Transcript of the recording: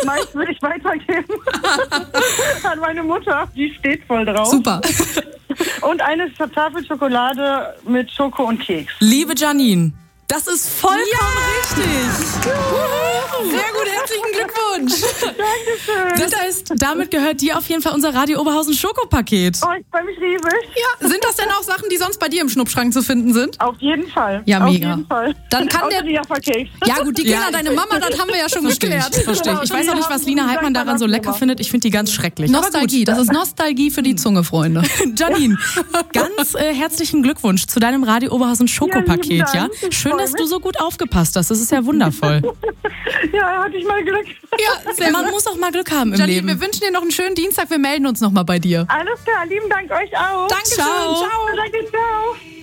Meist würde ich weitergeben an meine Mutter. Die steht voll drauf. Super. Und eine Tafel Schokolade mit Schoko und Keks. Liebe Janine, das ist vollkommen richtig. Sehr gut, herzlichen Glückwunsch. Dankeschön. Das heißt, damit gehört dir auf jeden Fall unser Radio Oberhausen Schokopaket. Oh, ich freue mich riesig. Ja, sind das denn auch Sachen, die sonst bei dir im Schnuppschrank zu finden sind? Auf jeden Fall. Ja, mega. Auf jeden Fall. Dann kann Außer der... die Jaffa-Cakes. Ja gut, die gehen an deine Mama, das haben wir ja schon geklärt. Verstehe ich. Ich weiß auch nicht, was Lina Heidmann daran so lecker findet. Ich finde die ganz schrecklich. Nostalgie, das ist Nostalgie für die Zunge, Freunde. Janine, ganz herzlichen Glückwunsch zu deinem Radio Oberhausen Schokopaket. Ja, lieben Dank. Ich Schön, freu dass du mich. so gut aufgepasst hast. Das ist ja wundervoll. Ja, hatte ich mal Glück. Ja, sehr Man gut. muss auch mal Glück haben im Janine, Leben. wir wünschen dir noch einen schönen Dienstag. Wir melden uns nochmal bei dir. Alles klar, lieben Dank euch auch. Dankeschön. Ciao. Ciao. Danke, ciao.